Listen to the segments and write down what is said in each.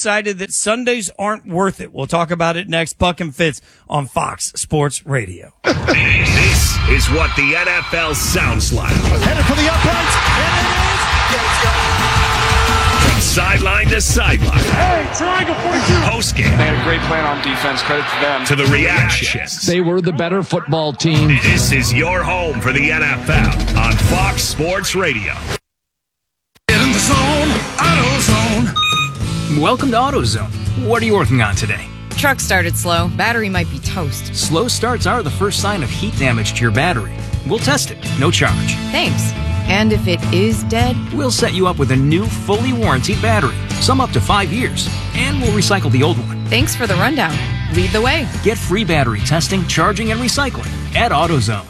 decided that Sundays aren't worth it. We'll talk about it next. Buck and Fitz on Fox Sports Radio. This is what the NFL sounds like. Headed for the uprights, and it is. From sideline to sideline. Hey, triangle 42. Postgame. They had a great plan on defense. Credit to them. To the reactions. They were the better football team. This is your home for the NFL on Fox Sports Radio. Get in the zone, AutoZone. Welcome to AutoZone. What are you working on today? Truck started slow. Battery might be toast. Slow starts are the first sign of heat damage to your battery. We'll test it, no charge. Thanks. And if it is dead? We'll set you up with a new, fully warranted battery, some up to 5 years, and we'll recycle the old one. Thanks for the rundown. Lead the way. Get free battery testing, charging, and recycling at AutoZone.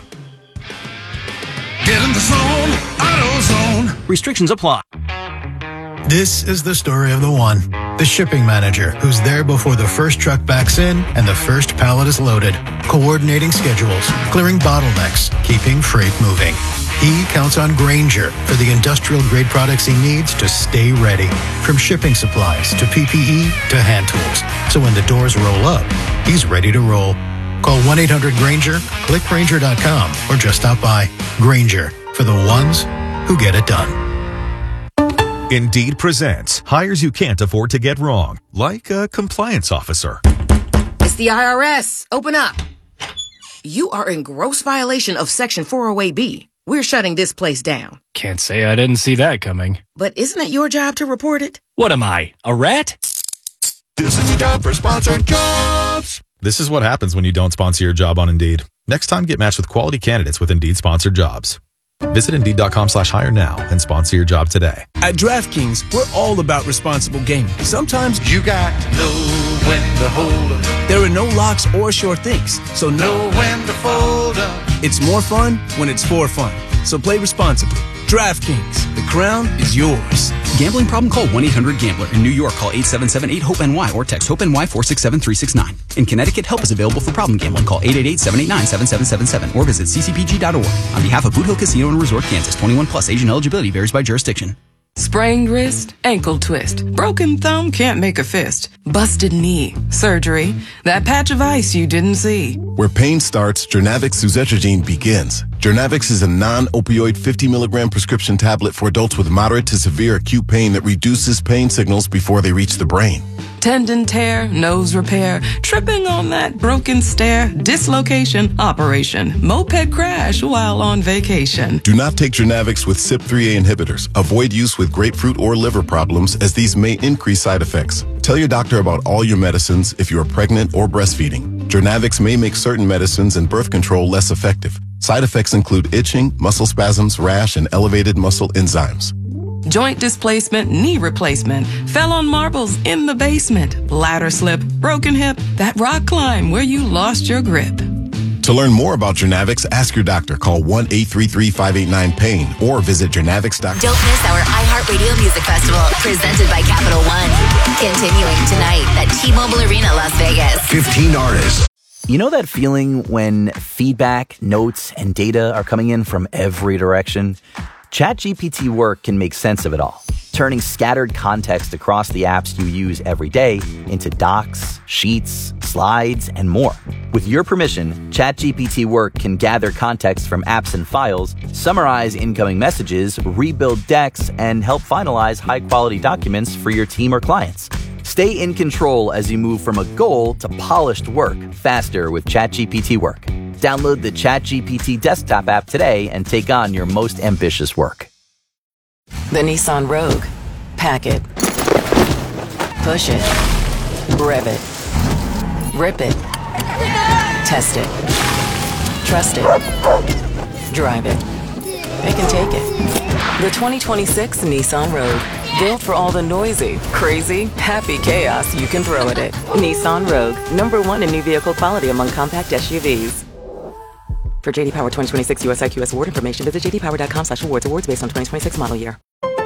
Get in the zone, AutoZone. Restrictions apply. This is the story of the one, the shipping manager, who's there before the first truck backs in and the first pallet is loaded, coordinating schedules, clearing bottlenecks, keeping freight moving. He counts on Grainger for the industrial-grade products he needs to stay ready, from shipping supplies to PPE to hand tools. So when the doors roll up, he's ready to roll. Call 1-800-GRAINGER, click Grainger.com, or just stop by. Grainger, for the ones who get it done. Indeed presents hires you can't afford to get wrong, like a compliance officer. It's the IRS. Open up. You are in gross violation of Section 408B. We're shutting this place down. Can't say I didn't see that coming. But isn't it your job to report it? What am I, a rat? This is your job for sponsored jobs. This is what happens when you don't sponsor your job on Indeed. Next time, get matched with quality candidates with Indeed sponsored jobs. Visit Indeed.com/hire now and sponsor your job today. At DraftKings, we're all about responsible gaming. Sometimes You got to know when to hold up. there are no locks or sure things, so Know when to fold up. it's more fun when it's for fun. So play responsibly. DraftKings, the crown is yours. Gambling problem? Call 1-800-GAMBLER. In New York, call 877-8-HOPE-NY or text HOPE-NY 467-369. In Connecticut, help is available for problem gambling. Call 888-789-7777 or visit ccpg.org. On behalf of Boot Hill Casino and Resort, Kansas, 21 plus, age and eligibility varies by jurisdiction. Sprained wrist, ankle twist, broken thumb, can't make a fist, busted knee, surgery, that patch of ice you didn't see. Where pain starts, Jernavix suzetrigine begins. Jernavix is a non-opioid 50-milligram prescription tablet for adults with moderate to severe acute pain that reduces pain signals before they reach the brain. Tendon tear, nose repair, tripping on that broken stair, dislocation, operation, moped crash while on vacation. Do not take Jernavix with CYP3A inhibitors. Avoid use with grapefruit or liver problems, as these may increase side effects. Tell your doctor about all your medicines if you are pregnant or breastfeeding. Jernavix may make certain medicines and birth control less effective. Side effects include itching, muscle spasms, rash, and elevated muscle enzymes. Joint displacement, knee replacement, fell on marbles in the basement, ladder slip, broken hip, that rock climb where you lost your grip. To learn more about Jernavix, ask your doctor. Call 1-833-589-PAIN or visit Jernavix.com. Don't miss our iHeartRadio Music Festival, presented by Capital One. Continuing tonight at T-Mobile Arena, Las Vegas. 15 artists. You know that feeling when feedback, notes, and data are coming in from every direction? ChatGPT Work can make sense of it all, turning scattered context across the apps you use every day into docs, sheets, slides, and more. With your permission, ChatGPT Work can gather context from apps and files, summarize incoming messages, rebuild decks, and help finalize high-quality documents for your team or clients. Stay in control as you move from a goal to polished work faster with ChatGPT Work. Download the ChatGPT desktop app today and take on your most ambitious work. The Nissan Rogue. Pack it. Push it. Rev it. Rip it. Test it. Trust it. Drive it. Pick and take it. The 2026 Nissan Rogue. Built for all the noisy, crazy, happy chaos you can throw at it. Nissan Rogue. #1 in new vehicle quality among compact SUVs. For JD Power 2026 US IQS award information, visit jdpower.com/awards. Awards based on 2026 model year.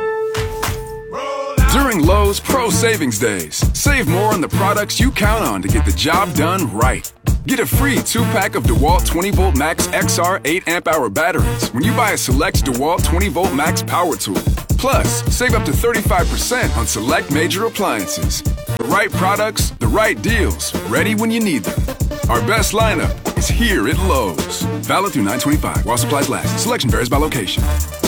During Lowe's Pro Savings Days, save more on the products you count on to get the job done right. Get a free 2-pack of DeWalt 20-volt Max XR 8 amp-hour batteries when you buy a select DeWalt 20-volt Max power tool. Plus, save up to 35% on select major appliances. right products, the right deals, ready when you need them. Our best lineup is here at Lowe's. Valid through 9/25 while supplies last. Selection varies by location.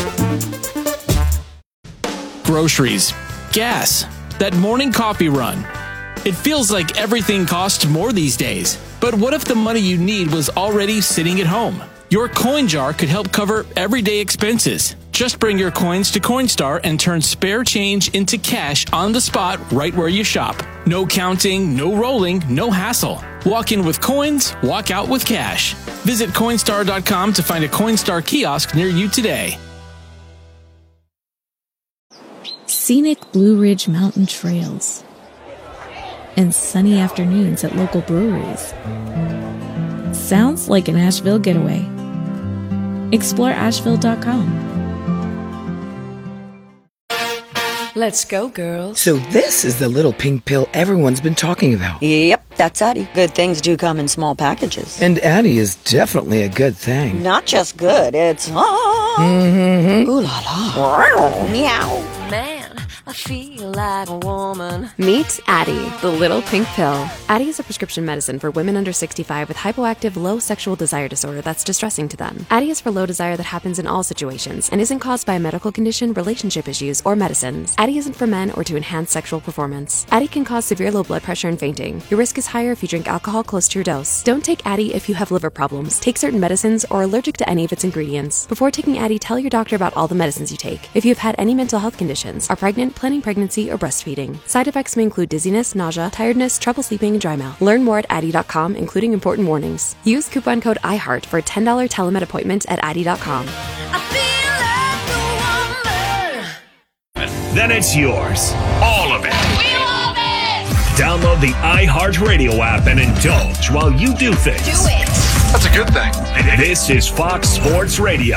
Groceries, gas, that morning coffee run. It feels like everything costs more these days. But what if the money you need was already sitting at home? Your coin jar could help cover everyday expenses. Just bring your coins to Coinstar and turn spare change into cash on the spot right where you shop. No counting, no rolling, no hassle. Walk in with coins, walk out with cash. Visit Coinstar.com to find a Coinstar kiosk near you today. Scenic Blue Ridge Mountain trails and sunny afternoons at local breweries. Sounds like an Asheville getaway. Explore Asheville.com. Let's go, girls. So this is the little pink pill everyone's been talking about. Yep, that's Addie. Good things do come in small packages. And Addie is definitely a good thing. Not just good, it's Mm-hmm. ooh la la. Meow. Man, I feel like a woman. Meet Addie, the little pink pill. Addie is a prescription medicine for women under 65 with hypoactive low sexual desire disorder that's distressing to them. Addie is for low desire that happens in all situations and isn't caused by a medical condition, relationship issues, or medicines. Addie isn't for men or to enhance sexual performance. Addie can cause severe low blood pressure and fainting. Your risk is higher if you drink alcohol close to your dose. Don't take Addie if you have liver problems, take certain medicines, or are allergic to any of its ingredients. Before taking Addie, tell your doctor about all the medicines you take. If you have had any mental health conditions, are pregnant, planning pregnancy, or breastfeeding. Side effects may include dizziness, nausea, tiredness, trouble sleeping, and dry mouth. Learn more at Addie.com, including important warnings. Use coupon code IHEART for a $10 telemed appointment at Addie.com. Then it's yours. All of it. We love it! Download the iHeartRadio app and indulge while you do things. Do it! That's a good thing. This is Fox Sports Radio.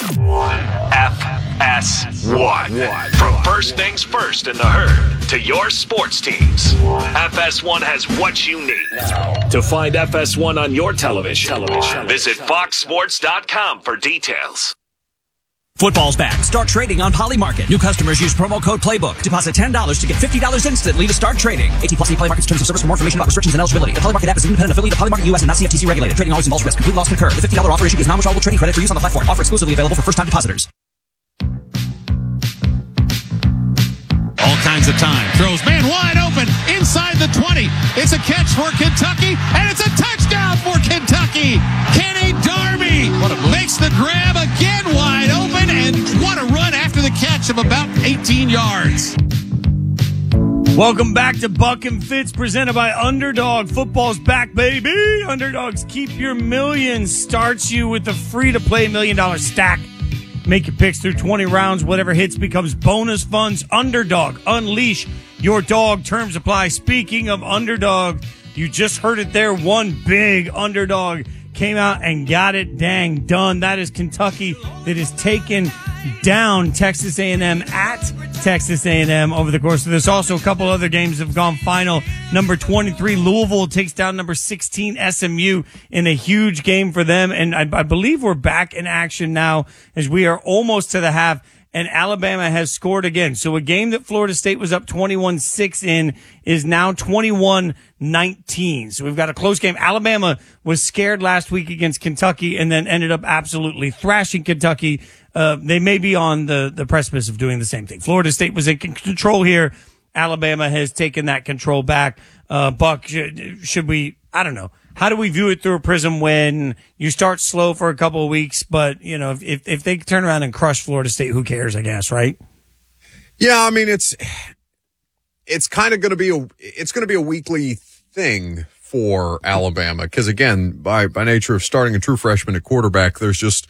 FS1. From first things first in the herd to your sports teams, FS1 has what you need. To find FS1 on your television, visit foxsports.com for details. Football's back. Start trading on Polymarket. New customers use promo code PLAYBOOK. Deposit $10 to get $50 instantly to start trading. 18+ Polymarket's terms of service. For more information about restrictions and eligibility. The Polymarket app is an independent affiliate of Polymarket US and not CFTC regulated. Trading always involves risk. Complete loss can occur. The $50 offer issue is non-withdrawable trading credit for use on the platform. Offer exclusively available for first-time depositors. All kinds of time. Throws man wide open inside the 20. It's a catch for Kentucky, and it's a touchdown for Kentucky. Kenny Darby makes the grab again wide open, and what a run after the catch of about 18 yards. Welcome back to Buck and Fitz, presented by Underdog. Football's back, baby. Underdogs Keep Your Millions starts you with the free-to-play $1 million stack. Make your picks through 20 rounds. Whatever hits becomes bonus funds. Underdog. Unleash your dog. Terms apply. Speaking of Underdog, you just heard it there. One big underdog came out and got it dang done. That is Kentucky that is taken down Texas A&M at Texas A&M over the course of this. Also, a couple other games have gone final. Number 23, Louisville takes down number 16, SMU, in a huge game for them. And I believe we're back in action now as we are almost to the half. And Alabama has scored again. So a game that Florida State was up 21-6 in is now 21-19. So we've got a close game. Alabama was scared last week against Kentucky and then ended up absolutely thrashing Kentucky. They may be on the precipice of doing the same thing. Florida State was in control here. Alabama has taken that control back. Buck, should we, I don't know. How do we view it through a prism when you start slow for a couple of weeks, but, you know, if they turn around and crush Florida State, who cares, I guess, right? Yeah, I mean, it's kind of going to be a weekly thing for Alabama because, again, by nature of starting a true freshman at quarterback, there's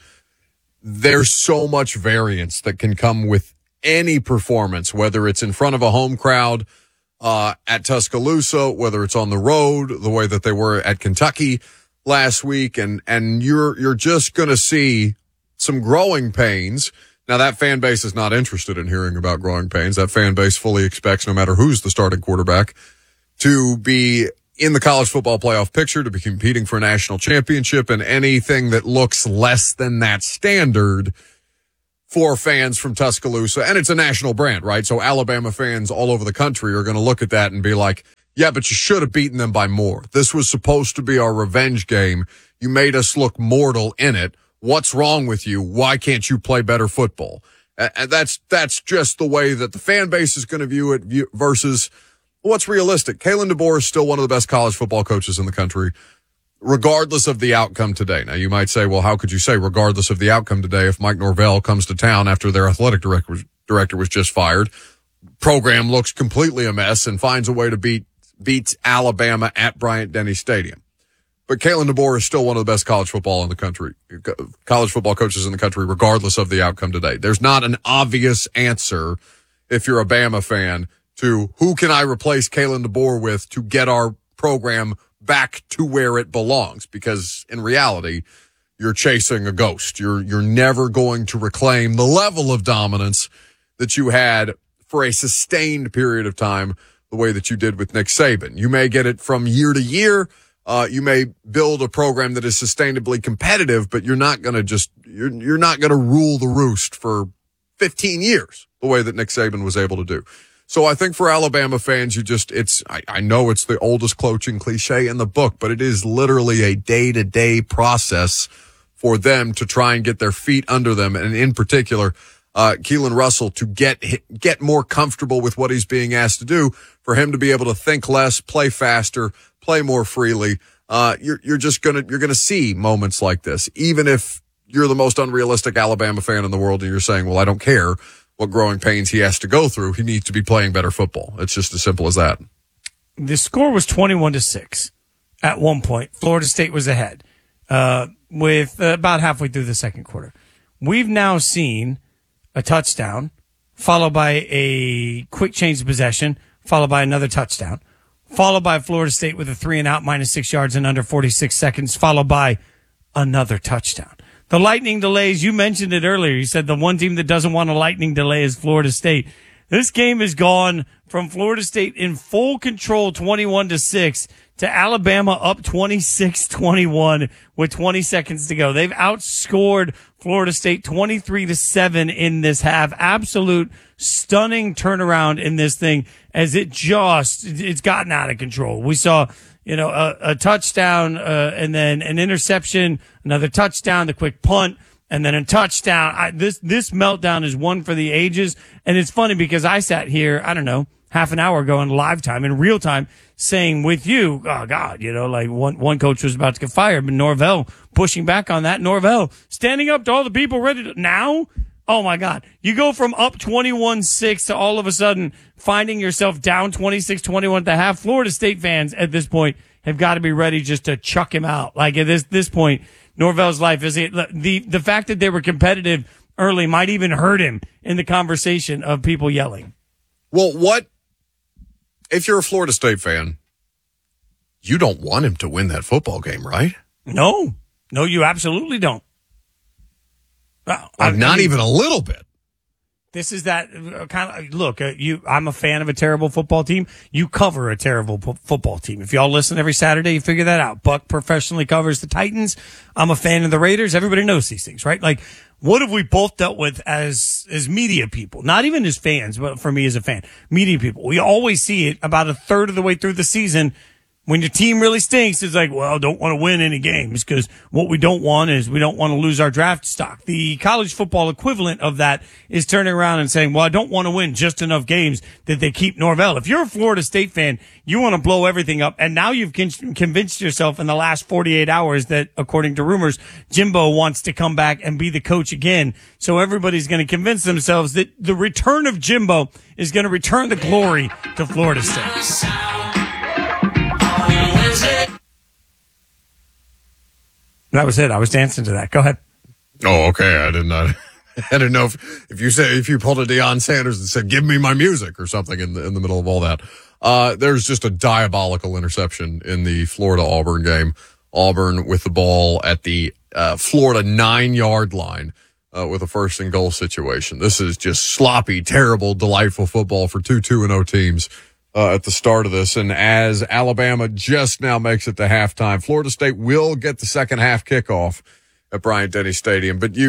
so much variance that can come with any performance, whether it's in front of a home crowd at Tuscaloosa, whether it's on the road, the way that they were at Kentucky last week, and you're just going to see some growing pains. Now, that fan base is not interested in hearing about growing pains. That fan base fully expects, no matter who's the starting quarterback, to be in the college football playoff picture, to be competing for a national championship, and anything that looks less than that standard for fans from Tuscaloosa. And it's a national brand, right? So Alabama fans all over the country are going to look at that and be like, yeah, but you should have beaten them by more. This was supposed to be our revenge game. You made us look mortal in it. What's wrong with you? Why can't you play better football? And that's just the way that the fan base is going to view it versus what's realistic. Kalen DeBoer is still one of the best college football coaches in the country, regardless of the outcome today. Now, you might say, well, how could you say regardless of the outcome today if Mike Norvell comes to town after their athletic director was just fired, program looks completely a mess and finds a way to beats Alabama at Bryant-Denny Stadium. But Kalen DeBoer is still one of the best college football coaches in the country, regardless of the outcome today. There's not an obvious answer if you're a Bama fan to who can I replace Kalen DeBoer with to get our program back to where it belongs, because in reality, you're chasing a ghost. You're never going to reclaim the level of dominance that you had for a sustained period of time the way that you did with Nick Saban. You may get it from year to year. You may build a program that is sustainably competitive, but you're not going to rule the roost for 15 years the way that Nick Saban was able to do. So I think for Alabama fans, I know it's the oldest coaching cliche in the book, but it is literally a day-to-day process for them to try and get their feet under them. And in particular, Keelan Russell to get more comfortable with what he's being asked to do, for him to be able to think less, play faster, play more freely. You're gonna see moments like this, even if you're the most unrealistic Alabama fan in the world and you're saying, well, I don't care what growing pains he has to go through. He needs to be playing better football. It's just as simple as that. The score was 21-6 at one point. Florida State was ahead with about halfway through the second quarter. We've now seen a touchdown followed by a quick change of possession, followed by another touchdown, followed by Florida State with a 3-and-out -6 yards in under 46 seconds, followed by another touchdown. The lightning delays, you mentioned it earlier. You said the one team that doesn't want a lightning delay is Florida State. This game has gone from Florida State in full control 21-6 to Alabama up 26-21 with 20 seconds to go. They've outscored Florida State 23-7 in this half. Absolute stunning turnaround in this thing as it's gotten out of control. We saw, a touchdown, and then an interception, another touchdown, the quick punt, and then a touchdown. This meltdown is one for the ages. And it's funny because I sat here, I don't know, half an hour ago in live time, in real time, saying with you, oh God, like one coach was about to get fired, but Norvell pushing back on that. Norvell standing up to all the people ready to now. Oh my God. You go from up 21-6 to all of a sudden finding yourself down 26-21 at the half. Florida State fans at this point have got to be ready just to chuck him out. Like at this point, Norvell's life is the fact that they were competitive early might even hurt him in the conversation of people yelling. Well, if you're a Florida State fan, you don't want him to win that football game, right? No, you absolutely don't. Not even a little bit. This is that kind of look. I'm a fan of a terrible football team. You cover a terrible football team. If y'all listen every Saturday, you figure that out. Buck professionally covers the Titans. I'm a fan of the Raiders. Everybody knows these things, right? Like, what have we both dealt with as media people? Not even as fans, but for me as a fan, media people. We always see it about a third of the way through the season. When your team really stinks, it's like, well, don't want to win any games because what we don't want is we don't want to lose our draft stock. The college football equivalent of that is turning around and saying, well, I don't want to win just enough games that they keep Norvell. If you're a Florida State fan, you want to blow everything up. And now you've convinced yourself in the last 48 hours that, according to rumors, Jimbo wants to come back and be the coach again. So everybody's going to convince themselves that the return of Jimbo is going to return the glory to Florida State. That was it. I was dancing to that. Go ahead. Oh, okay. I didn't know if you pulled a Deion Sanders and said, "Give me my music" or something in the middle of all that. There's just a diabolical interception in the Florida-Auburn game. Auburn with the ball at the Florida 9-yard line with a first and goal situation. This is just sloppy, terrible, delightful football for two 2-0 teams. At the start of this. And as Alabama just now makes it to halftime, Florida State will get the second half kickoff at Bryant-Denny Stadium. But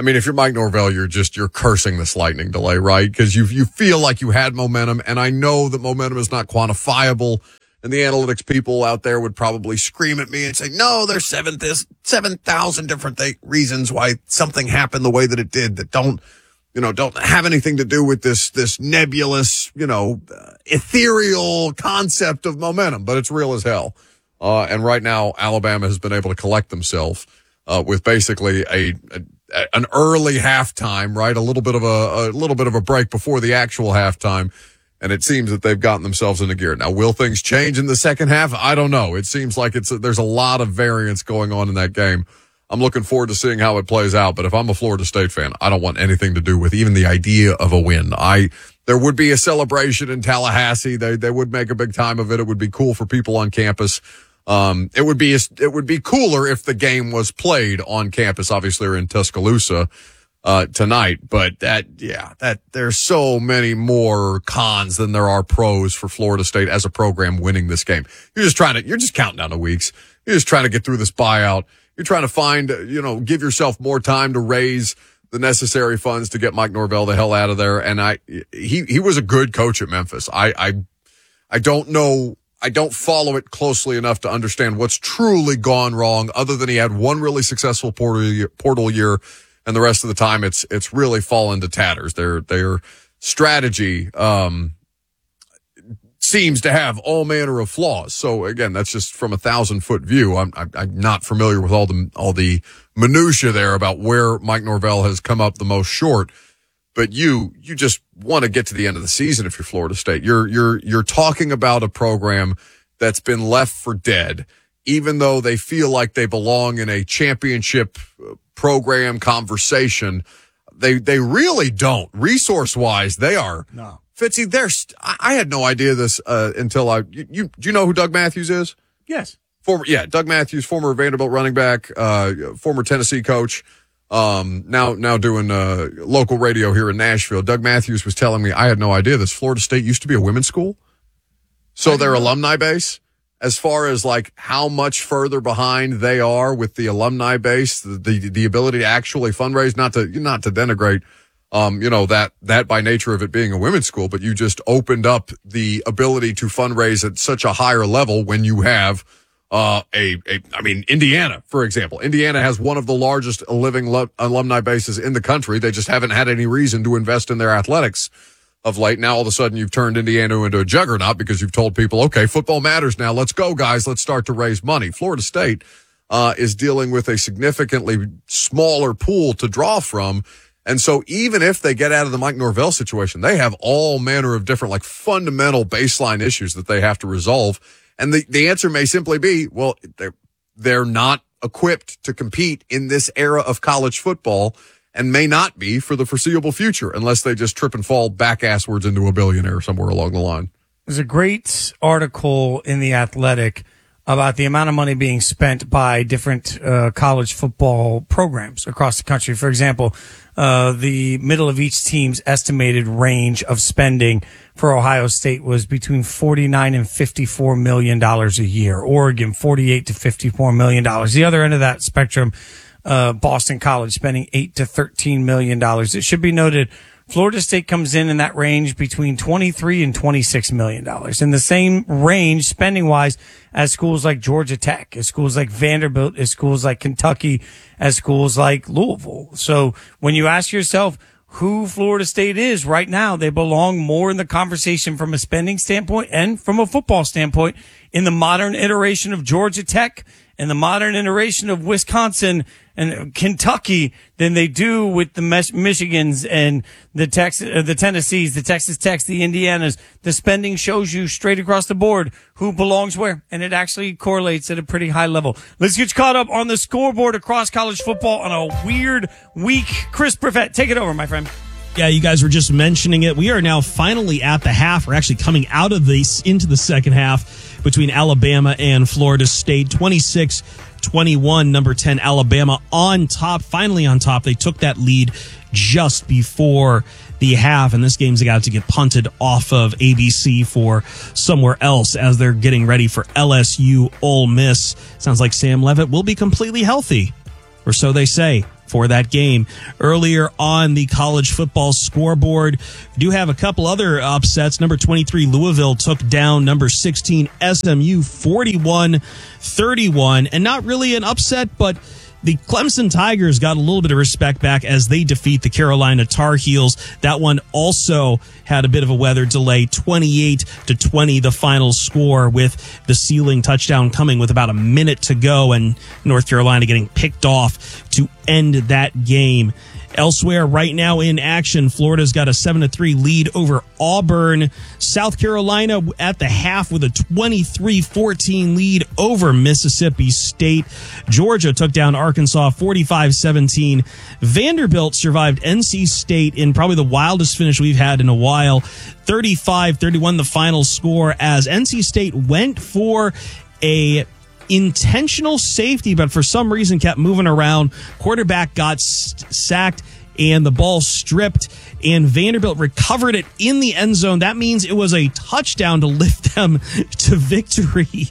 I mean, if you're Mike Norvell, you're cursing this lightning delay, right? Because you feel like you had momentum, and I know that momentum is not quantifiable, and the analytics people out there would probably scream at me and say, no, there's 7,000 different reasons why something happened the way that it did that don't have anything to do with this nebulous, ethereal concept of momentum, but it's real as hell. And right now, Alabama has been able to collect themselves, with basically an early halftime, right? A little bit of a break before the actual halftime. And it seems that they've gotten themselves into gear. Now, will things change in the second half? I don't know. It seems like there's a lot of variance going on in that game. I'm looking forward to seeing how it plays out. But if I'm a Florida State fan, I don't want anything to do with even the idea of a win. There would be a celebration in Tallahassee. They would make a big time of it. It would be cool for people on campus. It would be cooler if the game was played on campus, obviously, or in Tuscaloosa, tonight. But there's so many more cons than there are pros for Florida State as a program winning this game. You're just counting down the weeks. You're just trying to get through this buyout. You're trying to find, give yourself more time to raise the necessary funds to get Mike Norvell the hell out of there. And he was a good coach at Memphis. I don't know. I don't follow it closely enough to understand what's truly gone wrong, other than he had one really successful portal year, and the rest of the time it's really fallen to tatters. Their strategy seems to have all manner of flaws. So again, that's just from a 1,000-foot view. I'm not familiar with all the minutia there about where Mike Norvell has come up the most short. But you just want to get to the end of the season if you're Florida State. You're talking about a program that's been left for dead, even though they feel like they belong in a championship program conversation. They really don't. Resource-wise, they are. No. Fitzy, I had no idea this until do you know who Doug Matthews is? Yes. Doug Matthews, former Vanderbilt running back, former Tennessee coach. Now doing local radio here in Nashville. Doug Matthews was telling me, I had no idea this. Florida State used to be a women's school. So their alumni base, as far as like how much further behind they are with the alumni base, the ability to actually fundraise, not to denigrate, that by nature of it being a women's school, but you just opened up the ability to fundraise at such a higher level when you have Indiana, for example. Indiana has one of the largest living alumni bases in the country. They just haven't had any reason to invest in their athletics of late. Now, all of a sudden, you've turned Indiana into a juggernaut because you've told people, okay, football matters now. Let's go, guys. Let's start to raise money. Florida State is dealing with a significantly smaller pool to draw from. And so even if they get out of the Mike Norvell situation, they have all manner of different, like, fundamental baseline issues that they have to resolve. And the answer may simply be, well, they're not equipped to compete in this era of college football, and may not be for the foreseeable future unless they just trip and fall back asswards into a billionaire somewhere along the line. There's a great article in The Athletic about the amount of money being spent by different college football programs across the country. For example, the middle of each team's estimated range of spending for Ohio State was between $49 and $54 million a year. Oregon, $48 to $54 million. The other end of that spectrum, Boston College spending $8 to $13 million. It should be noted, Florida State comes in that range between $23 and $26 million. In the same range, spending-wise, as schools like Georgia Tech, as schools like Vanderbilt, as schools like Kentucky, as schools like Louisville. So when you ask yourself who Florida State is right now, they belong more in the conversation from a spending standpoint and from a football standpoint in the modern iteration of Georgia Tech and the modern iteration of Wisconsin and Kentucky than they do with the Michigans and the Tennessees, the Texas Techs, the Indianas. The spending shows you straight across the board who belongs where, and it actually correlates at a pretty high level. Let's get you caught up on the scoreboard across college football on a weird week. Chris Brevet, take it over, my friend. Yeah, you guys were just mentioning it. We are now finally at the half. We're actually coming out of this into the second half between Alabama and Florida State. 26-21, number 10 Alabama on top, finally on top. They took that lead just before the half, and this game's about to get punted off of ABC for somewhere else as they're getting ready for LSU Ole Miss. Sounds like Sam Leavitt will be completely healthy, or so they say. for that game. Earlier on the college football scoreboard, we do have a couple other upsets. Number 23, Louisville took down number 16, SMU, 41-31. And not really an upset, but the Clemson Tigers got a little bit of respect back as they defeat the Carolina Tar Heels. That one also had a bit of a weather delay, 28-20, the final score, with the ceiling touchdown coming with about a minute to go and North Carolina getting picked off to end that game. Elsewhere, right now in action, Florida's got a 7-3 lead over Auburn. South Carolina at the half with a 23-14 lead over Mississippi State. Georgia took down Arkansas 45-17. Vanderbilt survived NC State in probably the wildest finish we've had in a while. 35-31 the final score as NC State went for a intentional safety, but for some reason kept moving around. Quarterback got sacked and the ball stripped, and Vanderbilt recovered it in the end zone. That means it was a touchdown to lift them to victory.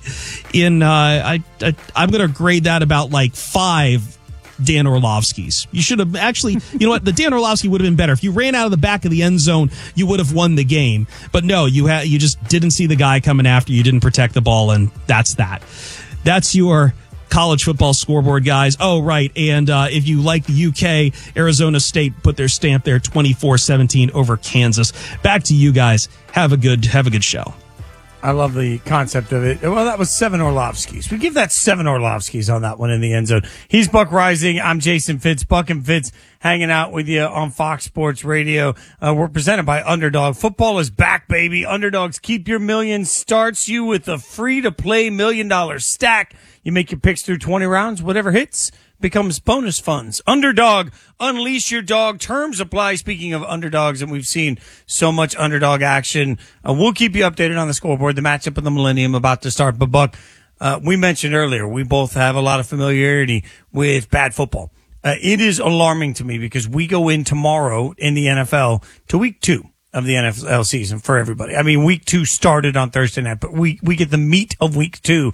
I'm going to grade that about like 5 Dan Orlovskis. You should have actually, you know what, the Dan Orlovsky would have been better. If you ran out of the back of the end zone, you would have won the game. But no, you just didn't see the guy coming after you, didn't protect the ball, and that's that. That's your college football scoreboard, guys. Oh, right. And if you like the UK, Arizona State put their stamp there 24-17 over Kansas. Back to you guys. Have a good show. I love the concept of it. Well, that was 7 Orlovskis. We give that 7 Orlovskis on that one in the end zone. He's Buck Rising. I'm Jason Fitz. Buck and Fitz hanging out with you on Fox Sports Radio. We're presented by Underdog. Football is back, baby. Underdogs Keep Your Million starts you with a free-to-play $1 million stack. You make your picks through 20 rounds. Whatever hits becomes bonus funds. Underdog, unleash your dog. Terms apply. Speaking of underdogs, and we've seen so much underdog action. We'll keep you updated on the scoreboard. The matchup of the Millennium about to start. But Buck, we mentioned earlier, we both have a lot of familiarity with bad football. It is alarming to me because we go in tomorrow in the NFL to week 2 of the NFL season for everybody. I mean, week 2 started on Thursday night, but we get the meat of week 2.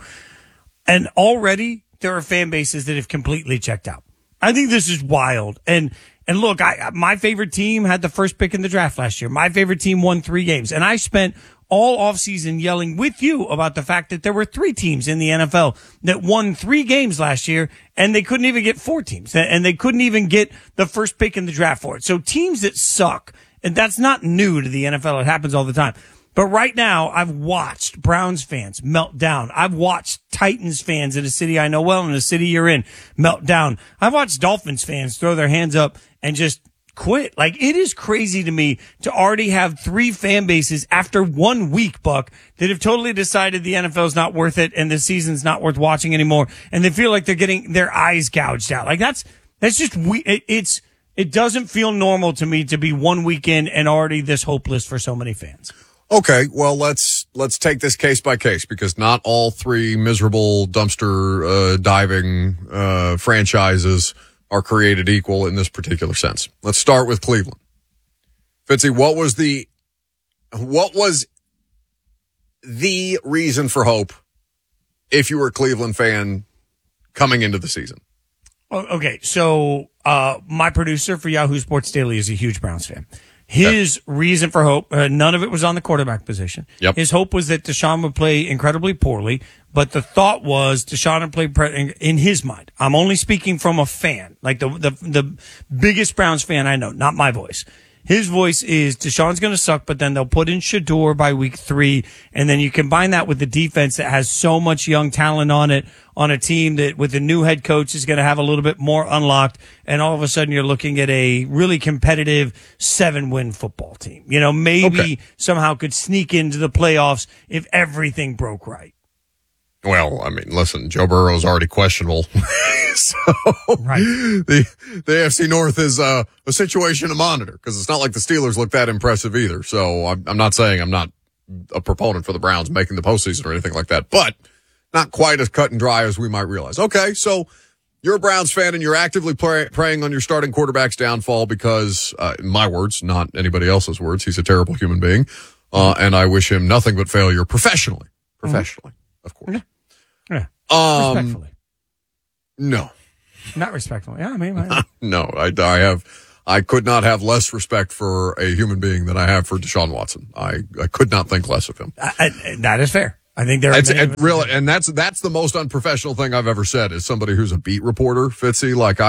And already there are fan bases that have completely checked out. I think this is wild. And look, my favorite team had the first pick in the draft last year. My favorite team won 3 games. And I spent all offseason yelling with you about the fact that there were 3 teams in the NFL that won 3 games last year, and they couldn't even get 4 teams. And they couldn't even get the first pick in the draft for it. So teams that suck, and that's not new to the NFL. It happens all the time. But right now, I've watched Browns fans melt down. I've watched Titans fans in a city I know well, in a city you're in, melt down. I've watched Dolphins fans throw their hands up and just quit. Like, it is crazy to me to already have 3 fan bases after 1 week, Buck, that have totally decided the NFL is not worth it and the season's not worth watching anymore. And they feel like they're getting their eyes gouged out. Like, that's just, it doesn't feel normal to me to be 1 week in and already this hopeless for so many fans. Okay, well, let's take this case by case because not all 3 miserable dumpster diving franchises are created equal in this particular sense. Let's start with Cleveland. Fitzy, what was the reason for hope if you were a Cleveland fan coming into the season? Okay, so my producer for Yahoo Sports Daily is a huge Browns fan. His reason for hope, none of it was on the quarterback position. Yep. His hope was that Deshaun would play incredibly poorly, but the thought was Deshaun would play in his mind. I'm only speaking from a fan, like the biggest Browns fan I know, not my voice. His voice is Deshaun's going to suck, but then they'll put in Shador by week 3, and then you combine that with the defense that has so much young talent on it, on a team that with the new head coach is going to have a little bit more unlocked, and all of a sudden you're looking at a really competitive 7-win football team. You know, maybe somehow could sneak into the playoffs if everything broke right. Well, I mean, listen, Joe Burrow's already questionable. So right. The AFC North is a situation to monitor because it's not like the Steelers look that impressive either. So I'm not saying I'm not a proponent for the Browns making the postseason or anything like that, but not quite as cut and dry as we might realize. Okay, so you're a Browns fan and you're actively preying on your starting quarterback's downfall because, in my words, not anybody else's words, he's a terrible human being, and I wish him nothing but failure professionally, of course. Yeah. Respectfully. No. Not respectful. Yeah, I mean, No, I could not have less respect for a human being than I have for Deshaun Watson. I could not think less of him. That is fair. I think there are and that's the most unprofessional thing I've ever said as somebody who's a beat reporter, Fitzy. Like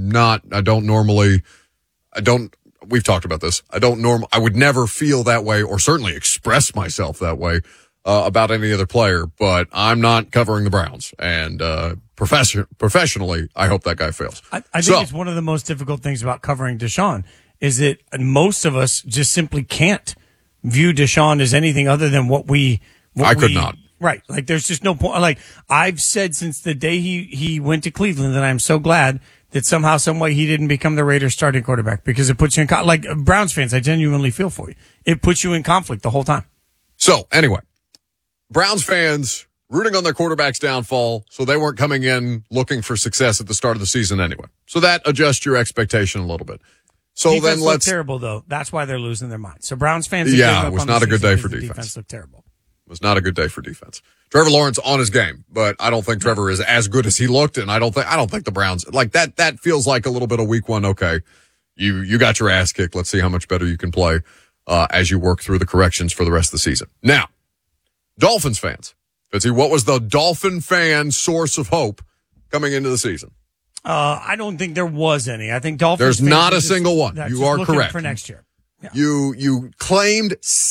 we've talked about this. I would never feel that way or certainly express myself that way about any other player, but I'm not covering the Browns. And professionally, I hope that guy fails. I think it's one of the most difficult things about covering Deshaun is that most of us just simply can't view Deshaun as anything other than what we could not. Right. Like, there's just no point. Like, I've said since the day he went to Cleveland that I'm so glad that somehow, some way he didn't become the Raiders starting quarterback because it puts you in like Browns fans, I genuinely feel for you. It puts you in conflict the whole time. So anyway, Browns fans rooting on their quarterback's downfall, so they weren't coming in looking for success at the start of the season anyway. So that adjusts your expectation a little bit. So defense then let's terrible though. That's why they're losing their mind. So Browns fans, it was not a good day for defense. Defense looked terrible. It was not a good day for defense. Trevor Lawrence on his game, but I don't think Trevor is as good as he looked, and I don't think the Browns like that. That feels like a little bit of week one. Okay, you got your ass kicked. Let's see how much better you can play as you work through the corrections for the rest of the season. Now, Dolphins fans, Fitzy, what was the Dolphin fan source of hope coming into the season? I don't think there was any. I think Dolphins. There's not a single one. You are correct for next year. Yeah. You claimed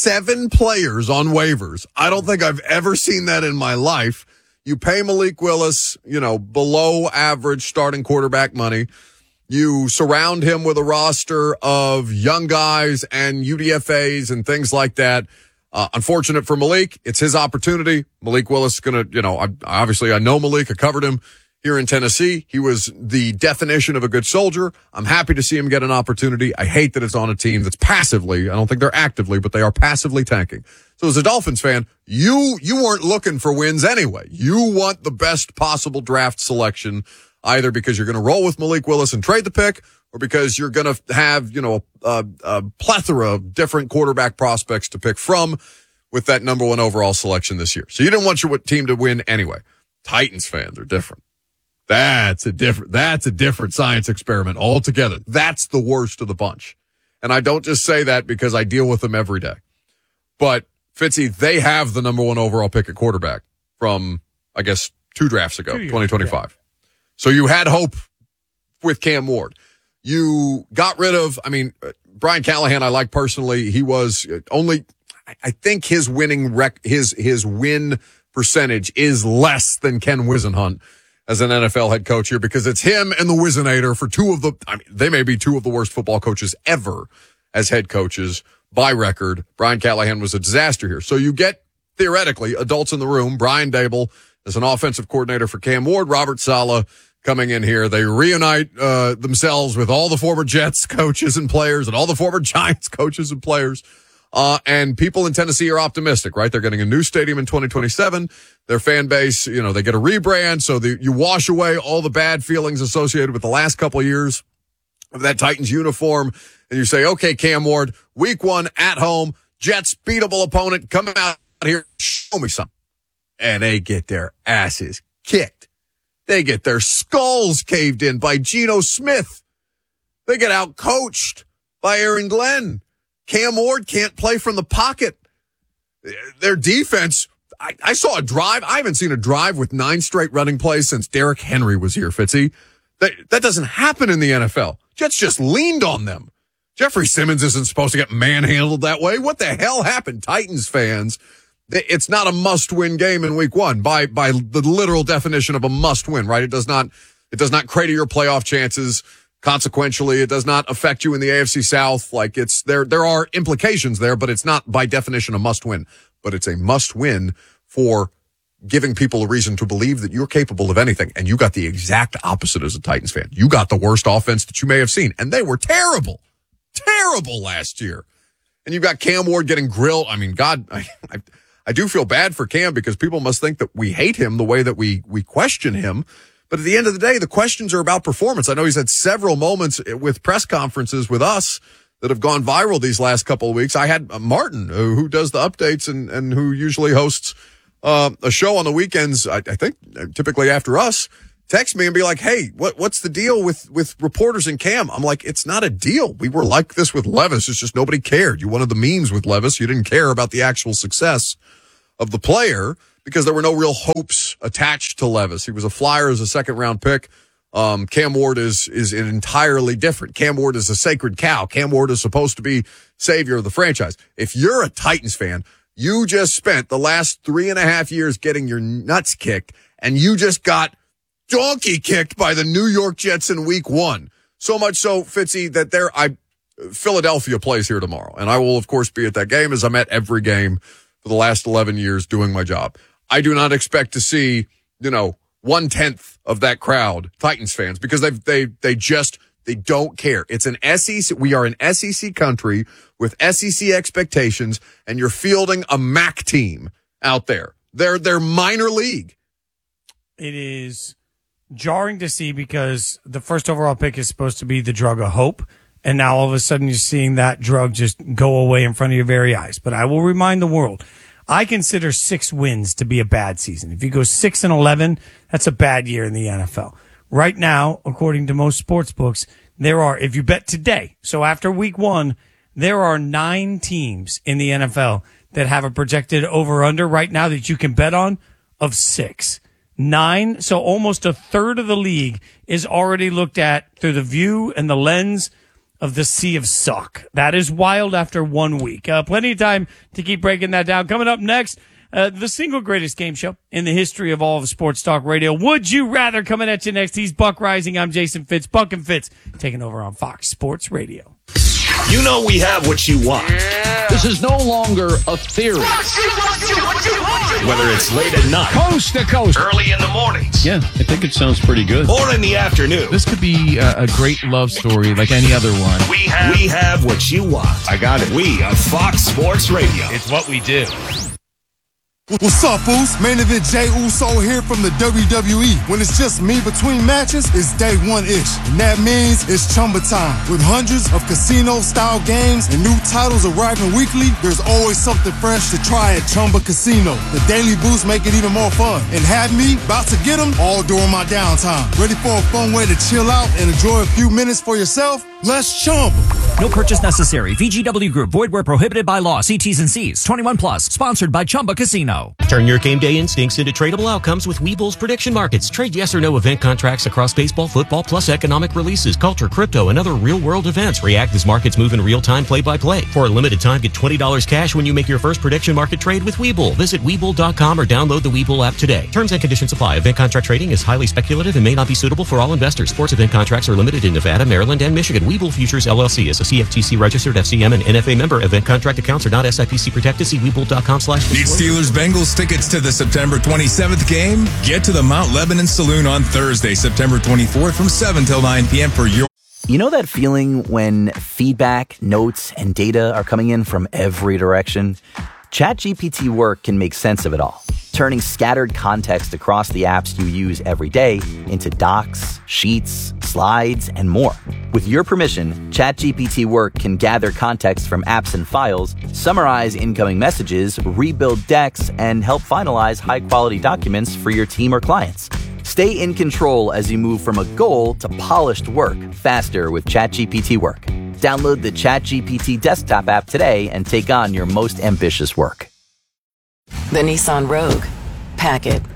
7 players on waivers. I don't think I've ever seen that in my life. You pay Malik Willis, below average starting quarterback money. You surround him with a roster of young guys and UDFAs and things like that. Unfortunate for Malik. It's his opportunity. Malik Willis is going to, I know Malik. I covered him here in Tennessee. He was the definition of a good soldier. I'm happy to see him get an opportunity. I hate that it's on a team that's passively, I don't think they're actively, but they are passively tanking. So as a Dolphins fan, you weren't looking for wins anyway. You want the best possible draft selection, either because you're going to roll with Malik Willis and trade the pick, or because you're going to have, a plethora of different quarterback prospects to pick from with that number 1 overall selection this year. So you didn't want your team to win anyway. Titans fans are different. That's a different science experiment altogether. That's the worst of the bunch. And I don't just say that because I deal with them every day. But Fitzy, they have the number 1 overall pick at quarterback from, I guess, 2 drafts ago, 2025. Yeah. So you had hope with Cam Ward. You got rid of, Brian Callahan, I like personally. He was I think his winning his win percentage is less than Ken Whisenhunt as an NFL head coach here, because it's him and the Whisenator for they may be 2 of the worst football coaches ever as head coaches by record. Brian Callahan was a disaster here. So you get, theoretically, adults in the room. Brian Dable as an offensive coordinator for Cam Ward, Robert Saleh coming in here. They reunite themselves with all the former Jets coaches and players and all the former Giants coaches and players. And people in Tennessee are optimistic, right? They're getting a new stadium in 2027. Their fan base, they get a rebrand. So you wash away all the bad feelings associated with the last couple of years of that Titans uniform. And you say, okay, Cam Ward, week 1 at home, Jets beatable opponent, come out here, show me something. And they get their asses kicked. They get their skulls caved in by Geno Smith. They get out-coached by Aaron Glenn. Cam Ward can't play from the pocket. Their defense, I saw a drive. I haven't seen a drive with 9 straight running plays since Derrick Henry was here, Fitzy. That doesn't happen in the NFL. Jets just leaned on them. Jeffrey Simmons isn't supposed to get manhandled that way. What the hell happened, Titans fans? It's not a must-win game in week 1 by the literal definition of a must-win, right? It does not crater your playoff chances. Consequentially, it does not affect you in the AFC South. Like, there are implications there, but it's not by definition a must-win. But it's a must-win for giving people a reason to believe that you're capable of anything. And you got the exact opposite as a Titans fan. You got the worst offense that you may have seen. And they were terrible last year. And you've got Cam Ward getting grilled. God, I do feel bad for Cam, because people must think that we hate him the way that we question him. But at the end of the day, the questions are about performance. I know he's had several moments with press conferences with us that have gone viral these last couple of weeks. I had Martin, who does the updates and who usually hosts a show on the weekends, I think typically after us. text me and be like, hey, what's the deal with reporters and Cam? I'm like, it's not a deal. We were like this with Levis. It's just nobody cared. You wanted the memes with Levis. You didn't care about the actual success of the player because there were no real hopes attached to Levis. He was a flyer as a second-round pick. Cam Ward is entirely different. Cam Ward is a sacred cow. Cam Ward is supposed to be savior of the franchise. If you're a Titans fan, you just spent the last 3.5 years getting your nuts kicked, and you just got donkey kicked by the New York Jets in week 1. So much so, Fitzy, that Philadelphia plays here tomorrow. And I will, of course, be at that game as I'm at every game for the last 11 years doing my job. I do not expect to see, 1/10 of that crowd, Titans fans, because they don't care. It's an SEC. We are an SEC country with SEC expectations, and you're fielding a MAC team out there. They're minor league. It is jarring to see because the first overall pick is supposed to be the drug of hope. And now all of a sudden you're seeing that drug just go away in front of your very eyes. But I will remind the world, I consider 6 wins to be a bad season. If you go 6-11, that's a bad year in the NFL. Right now, according to most sports books, there are, if you bet today, so after week 1, there are 9 teams in the NFL that have a projected over-under right now that you can bet on of 6. 9, so almost a third of the league is already looked at through the view and the lens of the sea of suck. That is wild after 1 week. Plenty of time to keep breaking that down. Coming up next, the single greatest game show in the history of all of sports talk radio. Would you rather? Coming at you next. He's Buck Rising. I'm Jason Fitz. Buck and Fitz taking over on Fox Sports Radio. You know we have what you want. Yeah. This is no longer a theory. Whether it's late at night, coast to coast, early in the mornings. Yeah, I think it sounds pretty good. Or in the afternoon. This could be a great love story like any other one. We have what you want. I got it. We are Fox Sports Radio. It's what we do. What's up, Foos? Main event Jey Uso here from the WWE. When it's just me between matches, it's day 1-ish. And that means it's Chumba time. With hundreds of casino-style games and new titles arriving weekly, there's always something fresh to try at Chumba Casino. The daily boosts make it even more fun. And have me about to get them all during my downtime. Ready for a fun way to chill out and enjoy a few minutes for yourself? Let's Chumba. No purchase necessary. VGW Group. Void where prohibited by law. See T's and C's. 21 plus. Sponsored by Chumba Casino. Turn your game day instincts into tradable outcomes with Webull's prediction markets. Trade yes or no event contracts across baseball, football, plus economic releases, culture, crypto, and other real-world events. React as markets move in real time, play-by-play. For a limited time, get $20 cash when you make your first prediction market trade with Webull. Visit Webull.com or download the Webull app today. Terms and conditions apply. Event contract trading is highly speculative and may not be suitable for all investors. Sports event contracts are limited in Nevada, Maryland, and Michigan. Webull Futures LLC is a CFTC registered FCM and NFA member. Event contract accounts are not SIPC protected. See Webull.com/. Need Steelers-Bengals tickets to the September 27th game? Get to the Mount Lebanon Saloon on Thursday, September 24th from 7 till 9 p.m. for your... You know that feeling when feedback, notes, and data are coming in from every direction? ChatGPT Work can make sense of it all, turning scattered context across the apps you use every day into docs, sheets, slides, and more. With your permission, ChatGPT Work can gather context from apps and files, summarize incoming messages, rebuild decks, and help finalize high-quality documents for your team or clients. Stay in control as you move from a goal to polished work faster with ChatGPT Work. Download the ChatGPT desktop app today and take on your most ambitious work. The Nissan Rogue. Pack it.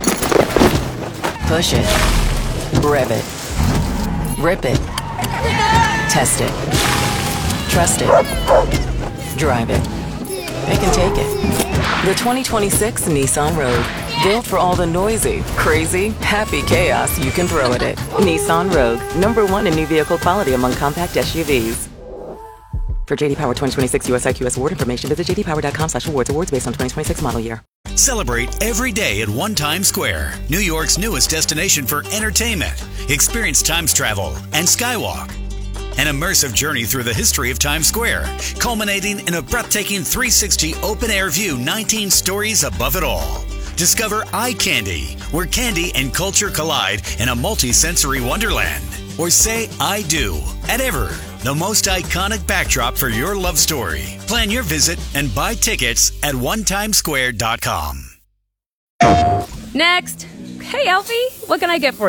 Push it. Rev it. Rip it. Test it. Trust it. Drive it. They can take it. The 2026 Nissan Rogue. Built for all the noisy, crazy, happy chaos you can throw at it. Nissan Rogue. #1 in new vehicle quality among compact SUVs. For JD Power 2026 US IQS award information, visit jdpower.com/awards. Awards based on 2026 model year. Celebrate every day at One Times Square, New York's newest destination for entertainment. Experience Times travel and Skywalk. An immersive journey through the history of Times Square, culminating in a breathtaking 360 open-air view 19 stories above it all. Discover Eye Candy, where candy and culture collide in a multi-sensory wonderland. Or say I do at Ever, the most iconic backdrop for your love story. Plan your visit and buy tickets at onetimesquare.com. Next. Hey, Elfie, what can I get for you?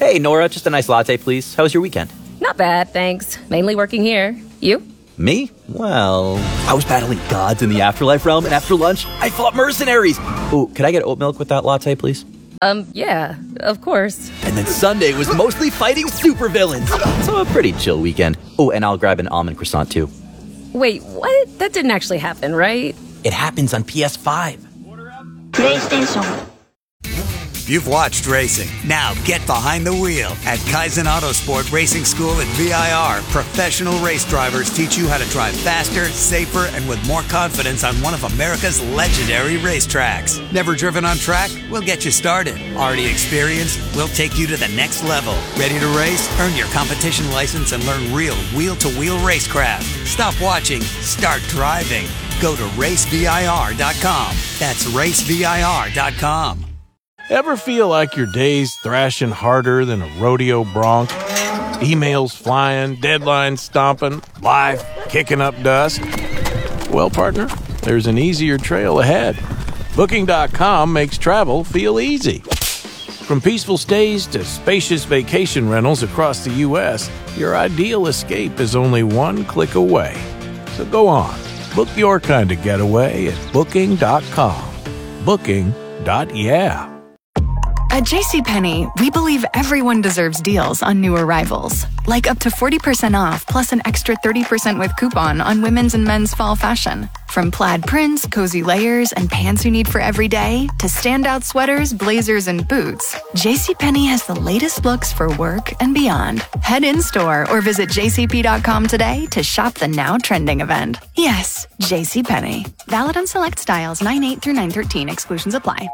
Hey, Nora, just a nice latte, please. How was your weekend? Not bad, thanks. Mainly working here. You? Me? Well, I was battling gods in the afterlife realm, and after lunch, I fought mercenaries. Ooh, could I get oat milk with that latte, please? Yeah, of course. And then Sunday was mostly fighting supervillains. So a pretty chill weekend. Oh, and I'll grab an almond croissant, too. Wait, what? That didn't actually happen, right? It happens on PS5. PlayStation. You've watched racing. Now get behind the wheel at Kaizen Autosport Racing School at VIR. Professional race drivers teach you how to drive faster, safer, and with more confidence on one of America's legendary racetracks. Never driven on track? We'll get you started. Already experienced? We'll take you to the next level. Ready to race? Earn your competition license and learn real wheel-to-wheel racecraft. Stop watching. Start driving. Go to racevir.com. That's racevir.com. Ever feel like your day's thrashing harder than a rodeo bronc? Emails flying, deadlines stomping, life kicking up dust? Well, partner, there's an easier trail ahead. Booking.com makes travel feel easy. From peaceful stays to spacious vacation rentals across the U.S., your ideal escape is only one click away. So go on, book your kind of getaway at Booking.com. Booking.yeah. At JCPenney, we believe everyone deserves deals on new arrivals. Like up to 40% off plus an extra 30% with coupon on women's and men's fall fashion. From plaid prints, cozy layers, and pants you need for every day, to standout sweaters, blazers, and boots, JCPenney has the latest looks for work and beyond. Head in-store or visit jcp.com today to shop the now trending event. Yes, JCPenney. Valid on select styles 9/8 through 9/13. Exclusions apply.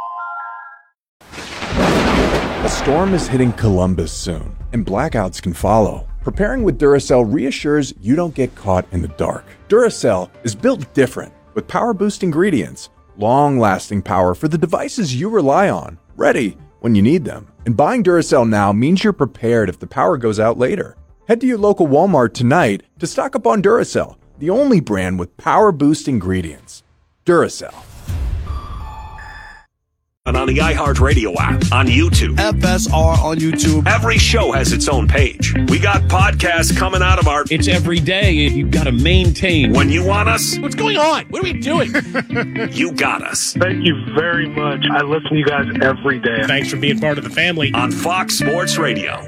A storm is hitting Columbus soon, and blackouts can follow. Preparing with Duracell reassures you don't get caught in the dark. Duracell is built different, with power-boost ingredients, long-lasting power for the devices you rely on, ready when you need them. And buying Duracell now means you're prepared if the power goes out later. Head to your local Walmart tonight to stock up on Duracell, the only brand with power-boost ingredients. Duracell. And on the iHeartRadio app, on YouTube. FSR on YouTube. Every show has its own page. We got podcasts coming out of our... It's every day. You've got to maintain. When you want us... What's going on? What are we doing? You got us. Thank you very much. I listen to you guys every day. Thanks for being part of the family. On Fox Sports Radio.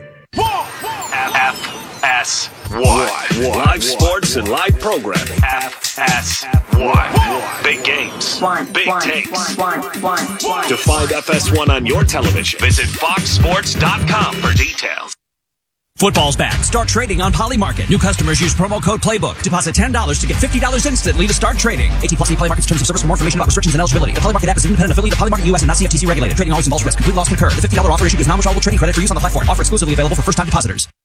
FS1. Live sports and live programming. FS1. Big games. Big takes. To find FS1 on your television, visit foxsports.com for details. Football's back. Start trading on Poly Market. New customers use promo code Playbook. Deposit $10 to get $50 instantly to start trading. 18+ Poly Market's terms of service. For more information about restrictions and eligibility. The Poly Market app is an independent affiliate of Poly Market US and not CFTC regulated. Trading always involves risk. Complete loss concurred. The $50 offer issued is non-withdrawable trading credit for use on the platform. Offer exclusively available for first-time depositors.